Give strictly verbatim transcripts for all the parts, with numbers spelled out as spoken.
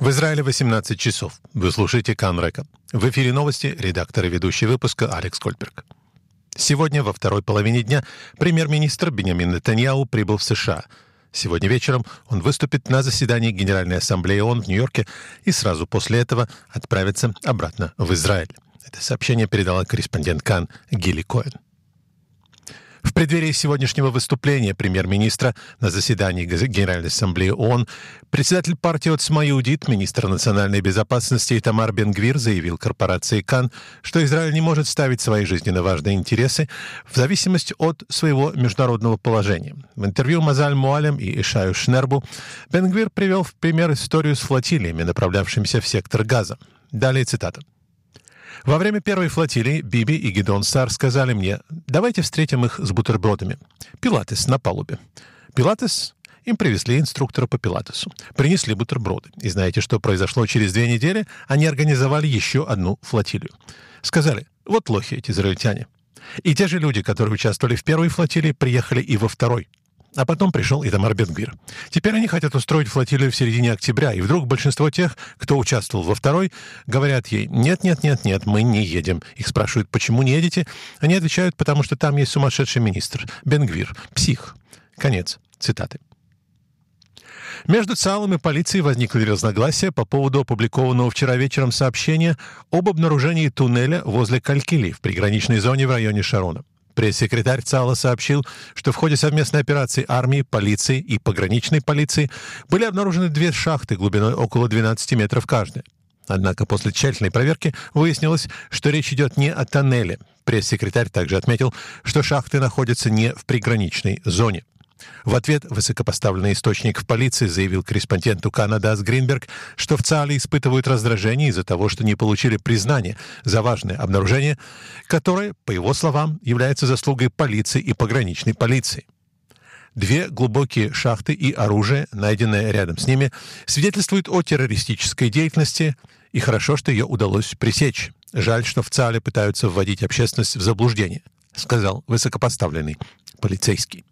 В Израиле восемнадцать часов. Вы слушаете Кан Река. В эфире новости, редактор и ведущий выпуска Алекс Кольберг. Сегодня, во второй половине дня, премьер-министр Биньямин Нетаньяху прибыл в США. Сегодня вечером он выступит на заседании Генеральной Ассамблеи ООН в Нью-Йорке и сразу после этого отправится обратно в Израиль. Это сообщение передала корреспондент Кан Гили Коэн. В преддверии сегодняшнего выступления премьер-министра на заседании Генеральной Ассамблеи ООН председатель партии Отсма Иудит, министр национальной безопасности Итамар Бен-Гвир заявил корпорации Кан, что Израиль не может ставить свои жизненно важные интересы в зависимости от своего международного положения. В интервью Мазаль Муалем и Ишаю Шнербу Бен-Гвир привел в пример историю с флотилиями, направлявшимися в сектор Газа. Далее цитата. «Во время первой флотилии Биби и Гидеон Саар сказали мне, давайте встретим их с бутербродами. Пилатес на палубе. Пилатес...» Им привезли инструктора по пилатесу. Принесли бутерброды. И знаете, что произошло через две недели? Они организовали еще одну флотилию. Сказали, вот лохи эти израильтяне. И те же люди, которые участвовали в первой флотилии, приехали и во второй. А потом пришел Итамар Бен-Гвир. Теперь они хотят устроить флотилию в середине октября, и вдруг большинство тех, кто участвовал во второй, говорят ей «нет-нет-нет-нет, мы не едем». Их спрашивают, почему не едете? Они отвечают, потому что там есть сумасшедший министр. Бен-Гвир. Псих. Конец цитаты. Между ЦАЛом и полицией возникли разногласия по поводу опубликованного вчера вечером сообщения об обнаружении туннеля возле Калькили в приграничной зоне в районе Шарона. Пресс-секретарь ЦАЛа сообщил, что в ходе совместной операции армии, полиции и пограничной полиции были обнаружены две шахты глубиной около двенадцати метров каждая. Однако после тщательной проверки выяснилось, что речь идет не о тоннеле. Пресс-секретарь также отметил, что шахты находятся не в приграничной зоне. В ответ высокопоставленный источник в полиции заявил корреспонденту Кана Дас Гринберг, что в ЦАЛе испытывают раздражение из-за того, что не получили признания за важное обнаружение, которое, по его словам, является заслугой полиции и пограничной полиции. Две глубокие шахты и оружие, найденное рядом с ними, свидетельствуют о террористической деятельности, и хорошо, что ее удалось пресечь. Жаль, что в ЦАЛе пытаются вводить общественность в заблуждение, сказал высокопоставленный полицейский.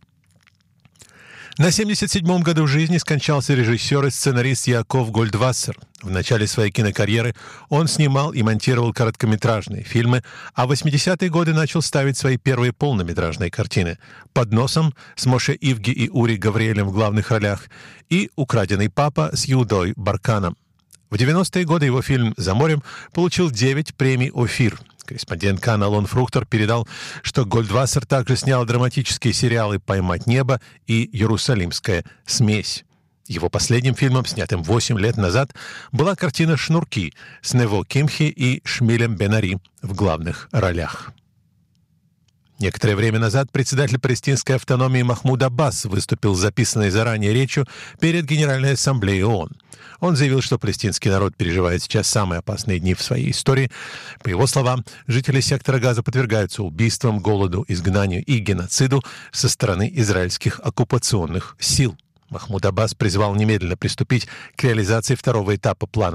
На семьдесят седьмом году жизни скончался режиссер и сценарист Яков Гольдвассер. В начале своей кинокарьеры он снимал и монтировал короткометражные фильмы, а в восьмидесятые годы начал ставить свои первые полнометражные картины «Под носом» с Моше Ивги и Ури Гавриэлем в главных ролях и «Украденный папа» с Иудой Барканом. В девяностые годы его фильм «За морем» получил девять премий «Офир». Корреспондент Кан Алон Фрухтер передал, что Гольдвассер также снял драматические сериалы «Поймать небо» и «Иерусалимская смесь». Его последним фильмом, снятым восемь лет назад, была картина «Шнурки» с Нево Кимхи и Шмилем Бен-Ари в главных ролях. Некоторое время назад председатель палестинской автономии Махмуд Аббас выступил с записанной заранее речью перед Генеральной Ассамблеей ООН. Он заявил, что палестинский народ переживает сейчас самые опасные дни в своей истории. По его словам, жители сектора Газа подвергаются убийствам, голоду, изгнанию и геноциду со стороны израильских оккупационных сил. Махмуд Аббас призвал немедленно приступить к реализации второго этапа плана